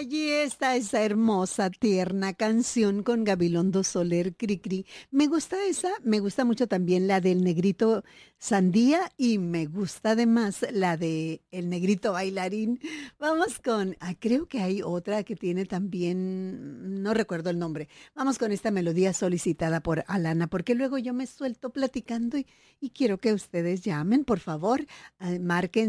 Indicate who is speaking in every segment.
Speaker 1: Allí está esa hermosa, tierna canción con Gabilondo Soler Cricri. Me gusta esa, me gusta mucho también la del Negrito Sandía y me gusta además la de El Negrito Bailarín. Vamos con, creo que hay otra que tiene también, no recuerdo el nombre. Vamos con esta melodía solicitada por Alana, porque luego yo me suelto platicando y quiero que ustedes llamen, por favor. Marquen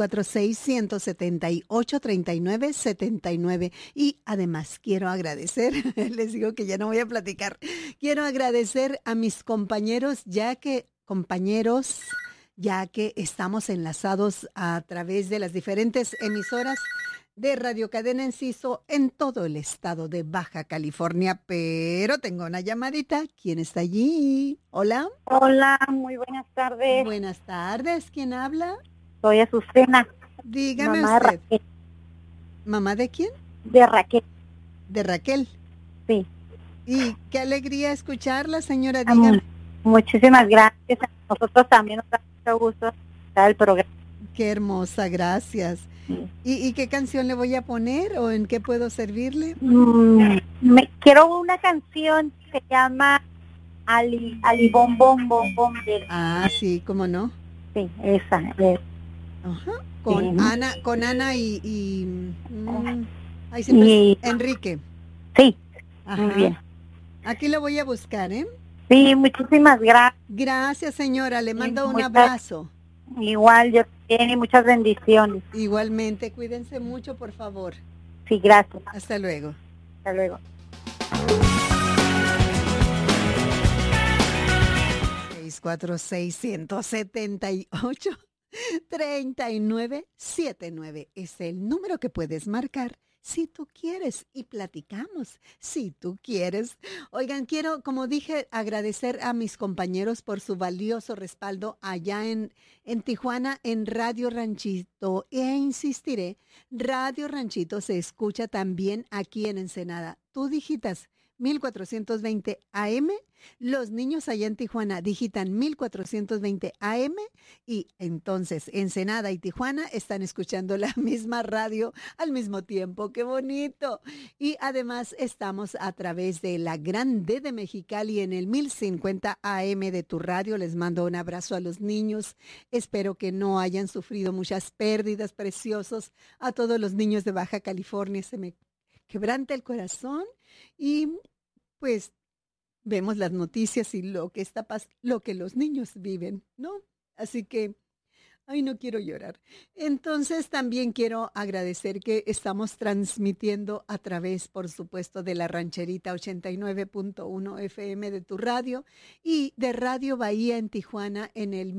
Speaker 1: 646-178-3979. Y además quiero agradecer, les digo que ya no voy a platicar, quiero agradecer a mis compañeros, ya que estamos enlazados a través de las diferentes emisoras de Radio Cadena Enciso en todo el estado de Baja California, pero tengo una llamadita. ¿Quién está allí? Hola.
Speaker 2: Hola, muy buenas tardes.
Speaker 1: Buenas tardes. ¿Quién habla?
Speaker 2: Soy Azucena.
Speaker 1: Dígame
Speaker 2: Mamá
Speaker 1: usted.
Speaker 2: de Raquel.
Speaker 1: ¿Mamá de quién?
Speaker 2: De Raquel,
Speaker 1: De Raquel.
Speaker 2: sí.
Speaker 1: Y qué alegría escucharla, señora. Dígame.
Speaker 2: Muchísimas gracias. A nosotros también nos da mucho gusto estar el programa.
Speaker 1: Qué hermosa, gracias.
Speaker 2: Sí.
Speaker 1: ¿Y qué canción le voy a poner o en qué puedo servirle?
Speaker 2: Quiero una canción que se llama Ali Bom Bom Bom Bom.
Speaker 1: Sí, ¿cómo no?
Speaker 2: Sí, esa.
Speaker 1: Ajá. Con
Speaker 2: Sí.
Speaker 1: Ana y Enrique.
Speaker 2: Sí,
Speaker 1: Ajá.
Speaker 2: muy bien.
Speaker 1: Aquí lo voy a buscar, ¿eh?
Speaker 2: Sí, muchísimas gracias.
Speaker 1: Gracias, señora. Le mando un
Speaker 2: muchas-
Speaker 1: abrazo.
Speaker 2: Igual, yo también, y muchas bendiciones.
Speaker 1: Igualmente, cuídense mucho, por favor.
Speaker 2: Sí, gracias.
Speaker 1: Hasta luego.
Speaker 2: Hasta luego.
Speaker 1: 646-178-3979 es el número que puedes marcar si tú quieres y platicamos si tú quieres. Oigan, quiero, como dije, agradecer a mis compañeros por su valioso respaldo allá en Tijuana en Radio Ranchito e insistiré, Radio Ranchito se escucha también aquí en Ensenada. Tú digitas 1420 AM. Los niños allá en Tijuana digitan 1420 AM y entonces Ensenada y Tijuana están escuchando la misma radio al mismo tiempo. ¡Qué bonito! Y además estamos a través de la Grande de Mexicali en el 1050 AM de tu radio. Les mando un abrazo a los niños. Espero que no hayan sufrido muchas pérdidas preciosas. A todos los niños de Baja California se me quebranta el corazón y pues vemos las noticias y lo que los niños viven, ¿no? Así que, ay, no quiero llorar. Entonces también quiero agradecer que estamos transmitiendo a través, por supuesto, de la Rancherita 89.1 FM de tu radio y de Radio Bahía en Tijuana en el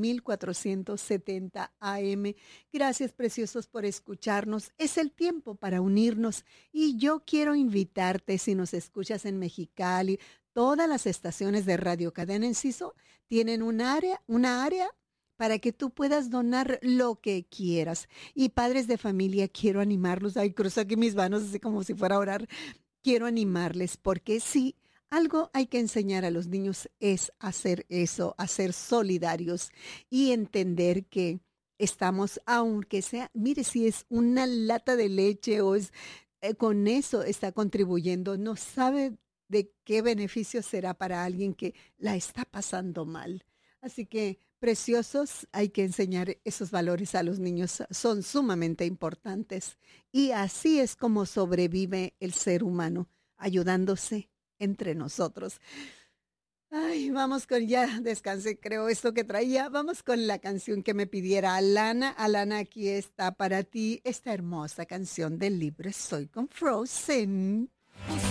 Speaker 1: 1470 AM. Gracias, preciosos, por escucharnos. Es el tiempo para unirnos y yo quiero invitarte, si nos escuchas en Mexicali, todas las estaciones de Radio Cadena Enciso tienen una área para que tú puedas donar lo que quieras. Y padres de familia, quiero animarlos. Ay, cruzo aquí mis manos así como si fuera a orar. Quiero animarles porque sí, algo hay que enseñar a los niños es hacer eso, a ser solidarios y entender que estamos, aunque sea, mire, si es una lata de leche o es, con eso está contribuyendo, no sabe de qué beneficio será para alguien que la está pasando mal. Así que, preciosos, hay que enseñar esos valores a los niños, son sumamente importantes. Y así es como sobrevive el ser humano, ayudándose entre nosotros. Ay, vamos con, ya descansé, creo, esto que traía. Vamos con la canción que me pidiera Alana. Alana, aquí está para ti esta hermosa canción del libro Soy con Frozen.